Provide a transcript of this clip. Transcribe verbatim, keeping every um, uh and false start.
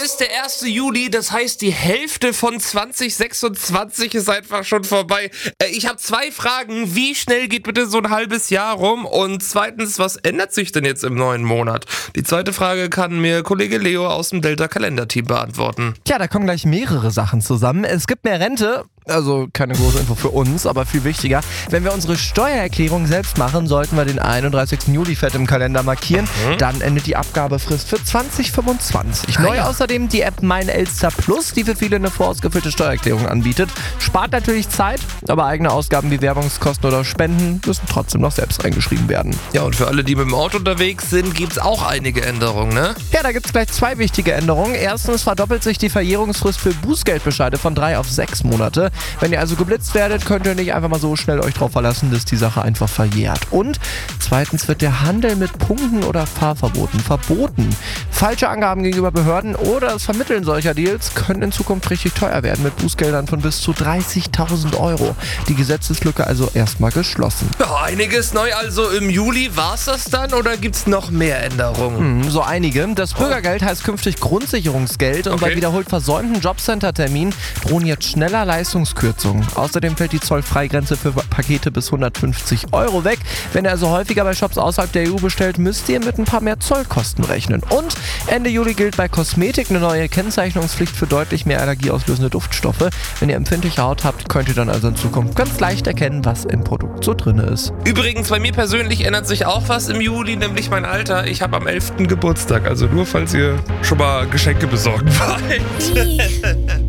ist der erste Juli, das heißt, die Hälfte von zwanzig sechsundzwanzig ist einfach schon vorbei. Äh, ich habe zwei Fragen. Wie schnell geht bitte so ein halbes Jahr rum? Und zweitens, was ändert sich denn jetzt im neuen Monat? Die zweite Frage kann mir Kollege Leo aus dem Delta-Kalender-Team beantworten. Ja, da kommen gleich mehrere Sachen zusammen. Es gibt mehr Rente. Also keine große Info für uns, aber viel wichtiger. Wenn wir unsere Steuererklärung selbst machen, sollten wir den einunddreißigsten Juli fett im Kalender markieren. Mhm. Dann endet die Abgabefrist für zwanzig fünfundzwanzig. Neu außerdem die App Mein Elster Plus, die für viele eine vorausgefüllte Steuererklärung anbietet. Spart natürlich Zeit, aber eigene Ausgaben wie Werbungskosten oder Spenden müssen trotzdem noch selbst eingeschrieben werden. Ja, und für alle, die mit dem Auto unterwegs sind, gibt es auch einige Änderungen, ne? Ja, da gibt es gleich zwei wichtige Änderungen. Erstens verdoppelt sich die Verjährungsfrist für Bußgeldbescheide von drei auf sechs Monate. Wenn ihr also geblitzt werdet, könnt ihr nicht einfach mal so schnell euch drauf verlassen, dass die Sache einfach verjährt. Und zweitens wird der Handel mit Punkten oder Fahrverboten verboten. Falsche Angaben gegenüber Behörden oder das Vermitteln solcher Deals können in Zukunft richtig teuer werden mit Bußgeldern von bis zu dreißigtausend Euro. Die Gesetzeslücke also erstmal geschlossen. Ja, einiges neu also im Juli. War's das dann oder gibt's noch mehr Änderungen? Hm, so einige. Das Bürgergeld heißt künftig Grundsicherungsgeld und Okay. bei wiederholt versäumten Jobcenter-Terminen drohen jetzt schneller Leistungskürzungen. Außerdem fällt die Zollfreigrenze für Pakete bis hundertfünfzig Euro weg. Wenn ihr also häufiger bei Shops außerhalb der E U bestellt, müsst ihr mit ein paar mehr Zollkosten rechnen. Und Ende Juli gilt bei Kosmetik eine neue Kennzeichnungspflicht für deutlich mehr allergieauslösende Duftstoffe. Wenn ihr empfindliche Haut habt, könnt ihr dann also in Zukunft ganz leicht erkennen, was im Produkt so drin ist. Übrigens, bei mir persönlich ändert sich auch was im Juli, nämlich mein Alter. Ich habe am elften Geburtstag, also nur falls ihr schon mal Geschenke besorgen wollt.